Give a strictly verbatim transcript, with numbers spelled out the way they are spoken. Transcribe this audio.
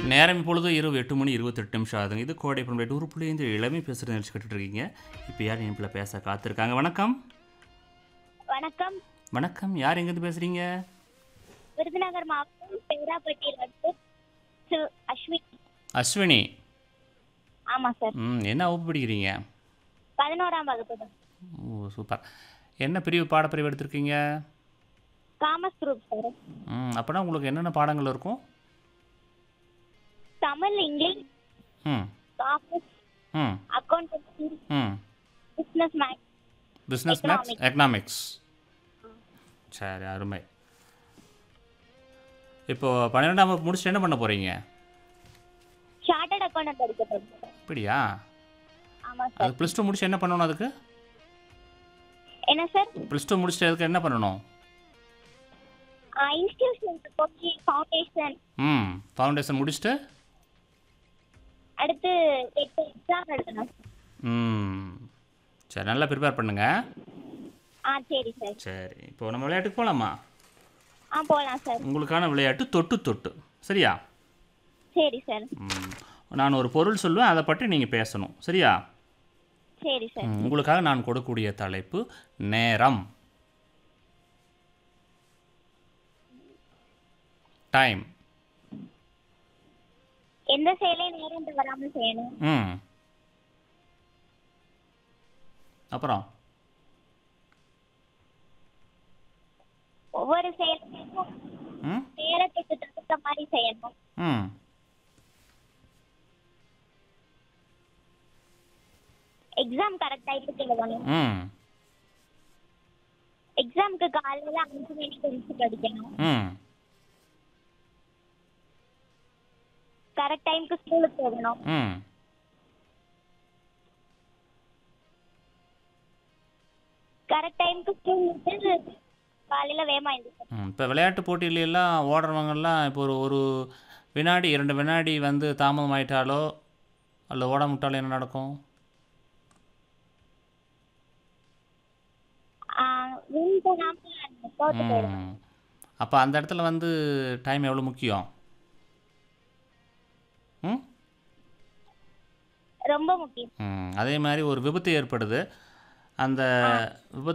நேரம் இப்பொழுது இரவு எட்டு மணி இருபத்தெட்டு நிமிஷம் ஆகுதுங்க. இது கோடை பண்பலை நூறு புள்ளி ஐந்து இளமை பேசுகிற நிகழ்ச்சி கேட்டுட்டு இருக்கீங்க. இப்போ யார் இணைப்பில் பேச காத்திருக்காங்க? வணக்கம். வணக்கம். வணக்கம். யார் எங்கேருந்து பேசுகிறீங்க? விருதுநகர் மாவட்டம் பேராப்பட்டியிலிருந்து சு- அஸ்வினி. அஸ்வினி. ஆமாம் சார். ம் என்ன வகுப்பு படிக்கிறீங்க? பதினோராம் வகுப்பு தான். ஓ சூப்பர். என்ன பிரிவு பாடப்பிரிவு எடுத்திருக்கீங்க? Commerce group sir. ம் அப்போனா உங்களுக்கு என்னென்ன பாடங்கள் இருக்கும்? தமிழ், இங்கிலீஷ், ம் காமர்ஸ், ம் அக்கௌண்டன்சி, ம் business maths, business maths, economics. சரி, அருமை. இப்போது பன்னிரெண்டாம் வகுப்பு முடிச்சுட்டு என்ன பண்ண போகிறீங்க? சார்ட்டர்ட் அக்கௌண்டன்ட் படிக்க போகிறேன். அப்படியா? ஆமாம் அது சார். ப்ளஸ் டூ முடிச்சு என்ன பண்ணணும்? அதுக்கு என்ன சார்? ப்ளஸ் டூ முடிச்சுட்டு அதுக்கு என்ன பண்ணணும்? இன்ஸ்டிடியூஷனுக்கு போய் ஃபவுண்டேஷன், ம் ஃபவுண்டேஷன் முடிச்சுட்டு அடுத்து எட்டு எக்ஸாம் எழுதணும். ம் சரி, நல்லா ப்ரிப்பேர் பண்ணுங்க. ஆ சரி சார். சரி, இப்போ நம்ம விளையாட்டுக்கு போகலாமா? ஆ போகலாம் சார். உங்களுக்கான விளையாட்டு தொட்டு தொட்டு. சரியா? சரி சார். ம் நான் ஒரு பொருள் சொல்லுவேன், அதை பற்றி நீங்கள் பேசணும். சரியா? சரி சார். ம், உங்களுக்காக நான் கொடுக்கக்கூடிய தலைப்பு நேரம். டைம். எந்த செயலையும் நேரம் தவறாமல் செய்யணும். ம் அப்புறம் ஒவ்வொரு செயலையும் ம் நேரத்துக்கு தகுந்த மாதிரி செய்யணும். ம் எக்ஸாம் கரெக்ட் டைத்துக்கு எழுதணும். ம் எக்ஸாமுக்கு காலையில அஞ்சு மணிக்கு எழுந்து படிக்கணும். ம் கரெக்ட் டைமுக்கு ஸ்கூலுக்கு போகணும். ம் கரெக்ட் டைமுக்கு ஸ்கூல் விட்டு காலையில வேகமா எழுந்திருக்கணும். ம் இப்போ விளையாட்டு போட்டியிலெல்லாம் ஓடுறவங்கெல்லாம் இப்போ ஒரு ஒரு வினாடி இரண்டு வினாடி வந்து தாமதம் ஆயிட்டாலோ அல்ல ஓட முட்டாலோ என்ன நடக்கும்? வின் பண்ணாம தோத்து போயிடும். ம் அப்போ அந்த இடத்துல வந்து டைம் எவ்வளோ முக்கியம்? ம் ரொம்ப முக்கியம். ம் அதே மாதிரி ஒரு விபத்து ஏற்படுது. அந்த விபத்து